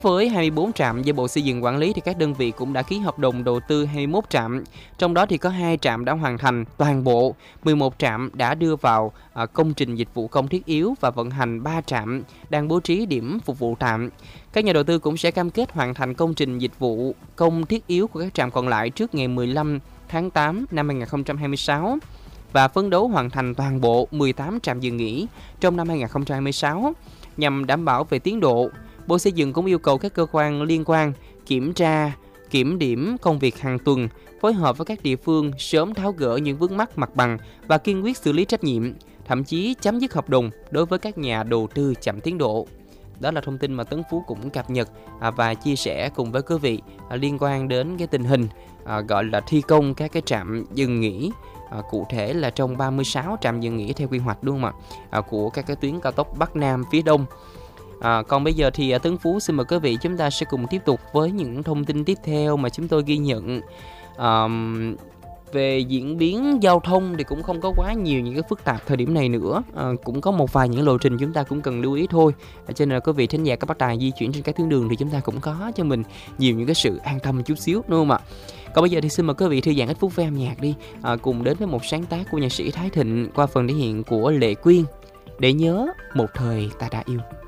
Với 24 trạm do Bộ Xây dựng quản lý thì các đơn vị cũng đã ký hợp đồng đầu tư 21 trạm, trong đó thì có 2 trạm đã hoàn thành toàn bộ, 11 trạm đã đưa vào công trình dịch vụ công thiết yếu và vận hành 3 trạm đang bố trí điểm phục vụ tạm. Các nhà đầu tư cũng sẽ cam kết hoàn thành công trình dịch vụ công thiết yếu của các trạm còn lại trước ngày 15 tháng 8 năm 2026 và phấn đấu hoàn thành toàn bộ 18 trạm dừng nghỉ trong năm 2026 nhằm đảm bảo về tiến độ. Bộ Xây dựng cũng yêu cầu các cơ quan liên quan kiểm tra, kiểm điểm công việc hàng tuần, phối hợp với các địa phương sớm tháo gỡ những vướng mắc mặt bằng và kiên quyết xử lý trách nhiệm, thậm chí chấm dứt hợp đồng đối với các nhà đầu tư chậm tiến độ. Đó là thông tin mà Tấn Phú cũng cập nhật và chia sẻ cùng với quý vị liên quan đến cái tình hình gọi là thi công các cái trạm dừng nghỉ. Cụ thể là trong 36 trạm dừng nghỉ theo quy hoạch đúng không ạ? Của các cái tuyến cao tốc Bắc Nam phía Đông. Còn bây giờ thì Tấn Phú xin mời quý vị chúng ta sẽ cùng tiếp tục với những thông tin tiếp theo mà chúng tôi ghi nhận. Về diễn biến giao thông thì cũng không có quá nhiều những cái phức tạp thời điểm này nữa, cũng có một vài những lộ trình chúng ta cũng cần lưu ý thôi, cho nên là quý vị thính giả các bác tài di chuyển trên các tuyến đường thì chúng ta cũng có cho mình nhiều những cái sự an tâm chút xíu đúng không ạ? Còn bây giờ thì xin mời quý vị thư giãn ít phút với âm nhạc đi, cùng đến với một sáng tác của nhạc sĩ Thái Thịnh qua phần thể hiện của Lệ Quyên, Để nhớ một thời ta đã yêu.